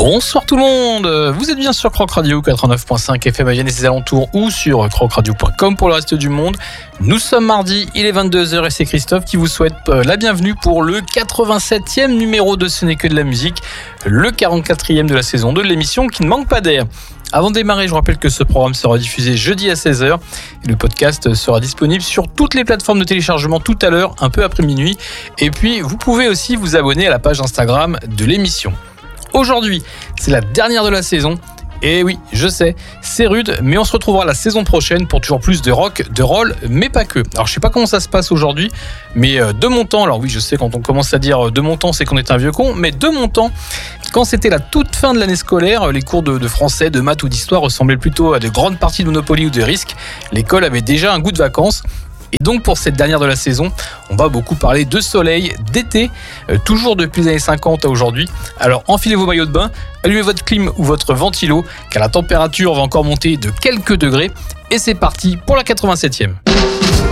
Bonsoir tout le monde, vous êtes bien sur Croc Radio 89.5 FM à Vienne et ses alentours ou sur crocradio.com pour le reste du monde. Nous sommes mardi, il est 22h et c'est Christophe qui vous souhaite la bienvenue pour le 87e numéro de Ce n'est que de la musique, le 44e de la saison 2 de l'émission qui ne manque pas d'air. Avant de démarrer, je vous rappelle que ce programme sera diffusé jeudi à 16h et le podcast sera disponible sur toutes les plateformes de téléchargement tout à l'heure, un peu après minuit. Et puis, vous pouvez aussi vous abonner à la page Instagram de l'émission. Aujourd'hui, c'est la dernière de la saison. Et oui, je sais, c'est rude, mais on se retrouvera la saison prochaine pour toujours plus de rock, de roll, mais pas que. Alors, je sais pas comment ça se passe aujourd'hui, mais de mon temps, alors oui, je sais, quand on commence à dire de mon temps, c'est qu'on est un vieux con, mais de mon temps, quand c'était la toute fin de l'année scolaire, les cours de français, de maths ou d'histoire ressemblaient plutôt à de grandes parties de Monopoly ou de Risk. L'école avait déjà un goût de vacances. Et donc pour cette dernière de la saison, on va beaucoup parler de soleil, d'été, toujours depuis les années 50 à aujourd'hui. Alors enfilez vos maillots de bain, allumez votre clim ou votre ventilo, car la température va encore monter de quelques degrés. Et c'est parti pour la 87e.